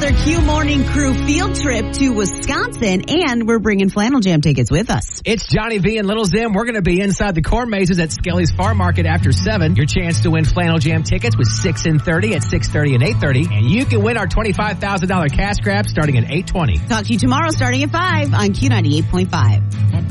another Q Morning Crew field trip to Wisconsin, and we're bringing Flannel Jam tickets with us. It's Johnny V and Little Zim. We're going to be inside the corn mazes at Skelly's Farm Market after 7. Your chance to win Flannel Jam tickets with 6 and 30 at 6:30 and 8:30. And you can win our $25,000 cash grab starting at 8:20. Talk to you tomorrow starting at 5 on Q98.5.